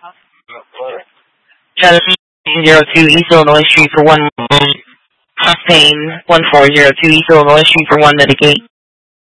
02 East Illinois Street for 1 Pain 1402 East Illinois Street for 1 Mitigate.